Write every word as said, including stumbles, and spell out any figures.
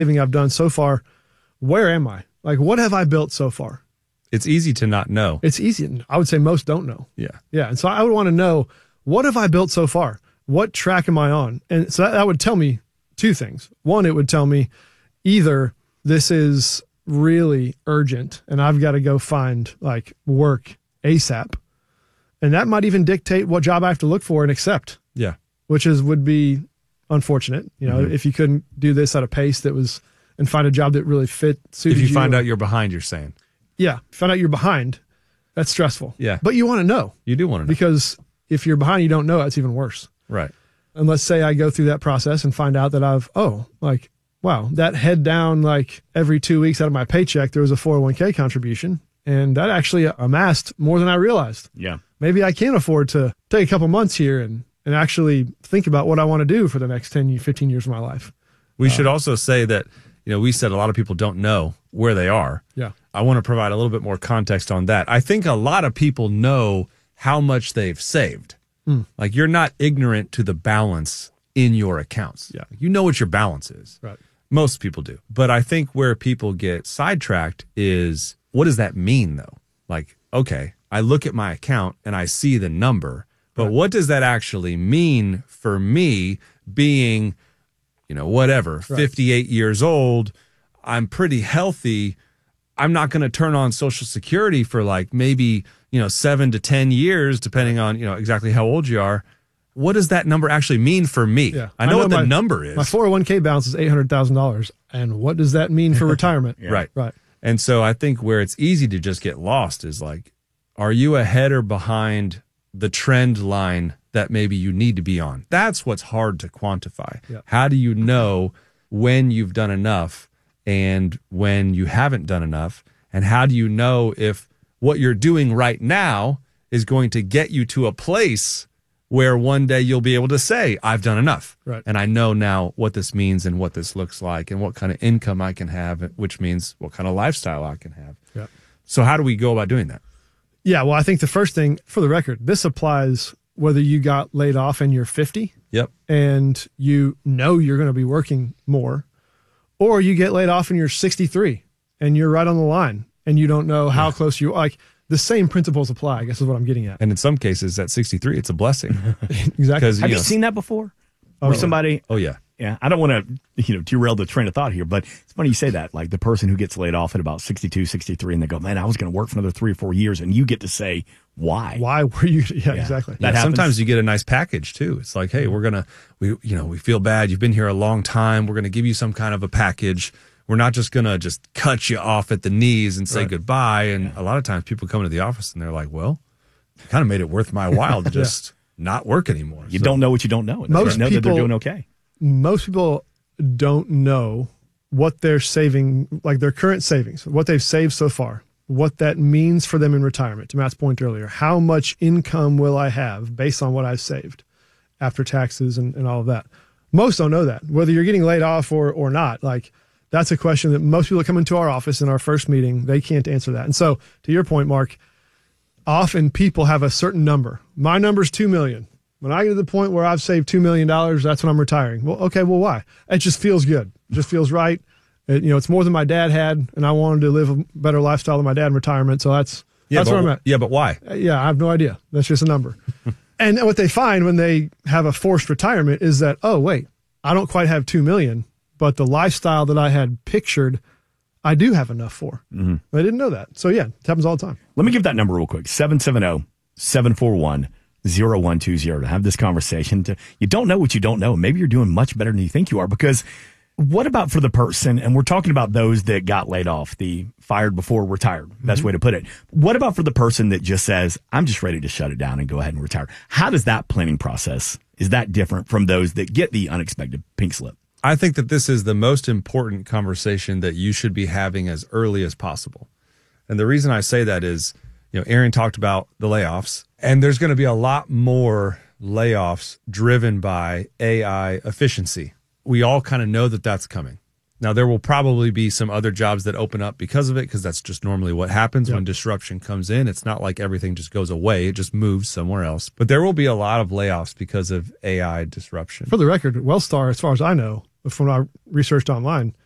Everything I've done so far, where am I? Like, what have I built so far? It's easy to not know. It's easy. I would say most don't know. Yeah. Yeah. And so I would want to know, what have I built so far? What track am I on? And so that, that would tell me two things. One, it would tell me either this is really urgent and I've got to go find like work ASAP. And that might even dictate what job I have to look for and accept. Yeah. Which is, would be unfortunate. You know, mm-hmm. if you couldn't do this at a pace that was, and find a job that really fit, suited you. If you find out you're behind, you're saying. Yeah. Find out you're behind. That's stressful. Yeah. But you want to know. You do want to know. Because if you're behind, you don't know, it's even worse. Right. And let's say I go through that process and find out that I've, oh, like, wow, that head down, like every two weeks out of my paycheck, there was a four oh one k contribution. And that actually amassed more than I realized. Yeah. Maybe I can afford to take a couple months here and, and actually think about what I want to do for the next ten, fifteen years of my life. We uh, should also say that, you know, we said a lot of people don't know where they are. Yeah. I want to provide a little bit more context on that. I think a lot of people know how much they've saved. Mm. Like, you're not ignorant to the balance in your accounts. Yeah. You know what your balance is. Right. Most people do. But I think where people get sidetracked is, what does that mean, though? Like, okay, I look at my account and I see the number, but right. what does that actually mean for me being, you know, whatever, right. fifty-eight years old, I'm pretty healthy, I'm not going to turn on Social Security for like maybe, you know, seven to ten years, depending on, you know, exactly how old you are. What does that number actually mean for me? Yeah. I know, I know what my, the number is. My four oh one k balance is eight hundred thousand dollars. And what does that mean for retirement? Yeah. Right. Right. And so I think where it's easy to just get lost is like, are you ahead or behind the trend line that maybe you need to be on? That's what's hard to quantify. Yeah. How do you know when you've done enough and when you haven't done enough? And how do you know if what you're doing right now is going to get you to a place where one day you'll be able to say, I've done enough. Right. And I know now what this means and what this looks like and what kind of income I can have, which means what kind of lifestyle I can have. Yeah. So how do we go about doing that? Yeah, well, I think the first thing, for the record, this applies whether you got laid off and you're fifty. Yep. And you know you're going to be working more, or you get laid off and you're sixty-three and you're right on the line and you don't know how yeah. close you are. Like, the same principles apply, I guess is what I'm getting at. And in some cases, at sixty-three, it's a blessing. Exactly. Have you, you know, seen that before? Oh, Where yeah. somebody... Oh, yeah. Yeah, I don't want to, you know, derail the train of thought here, but it's funny you say that. Like, the person who gets laid off at about sixty-two, sixty-three, and they go, man, I was going to work for another three or four years, and you get to say, why? Why were you? Yeah, Yeah. exactly. That Yeah, happens. sometimes you get a nice package too. It's like, hey, we're gonna, we, you know, we feel bad. You've been here a long time. We're gonna give you some kind of a package. We're not just gonna just cut you off at the knees and say Right. goodbye. And Yeah. a lot of times people come into the office and they're like, well, you kind of made it worth my while to just not work anymore. You So- don't know what you don't know. And Most you know that they're people- doing okay. Most people don't know what they're saving, like their current savings, what they've saved so far, what that means for them in retirement. To Matt's point earlier, how much income will I have based on what I've saved after taxes and, and all of that? Most don't know that, whether you're getting laid off or, or not. Like, that's a question that most people that come into our office in our first meeting, they can't answer that. And so, to your point, Mark, often people have a certain number. My number's two million. When I get to the point where I've saved two million dollars, that's when I'm retiring. Well, okay, well, why? It just feels good. It just feels right. It, you know, it's more than my dad had, and I wanted to live a better lifestyle than my dad in retirement. So that's, Yeah, that's but, where I'm at. Yeah, but why? Uh, Yeah, I have no idea. That's just a number. And what they find when they have a forced retirement is that, oh, wait, I don't quite have two million dollars, but the lifestyle that I had pictured, I do have enough for. Mm-hmm. I didn't know that. So, yeah, it happens all the time. Let me give that number real quick. seven seven zero, seven four one, zero one two zero to have this conversation. To, you don't know what you don't know. Maybe you're doing much better than you think you are, because what about for the person, and we're talking about those that got laid off, the fired before retired, best mm-hmm. way to put it. What about for the person that just says, I'm just ready to shut it down and go ahead and retire? How does that planning process, is that different from those that get the unexpected pink slip? I think that this is the most important conversation that you should be having as early as possible. And the reason I say that is, you know, Aaron talked about the layoffs, and there's going to be a lot more layoffs driven by A I efficiency. We all kind of know that that's coming. Now, there will probably be some other jobs that open up because of it, because that's just normally what happens yep. when disruption comes in. It's not like everything just goes away. It just moves somewhere else. But there will be a lot of layoffs because of A I disruption. For the record, Wellstar, as far as I know, from what I researched online,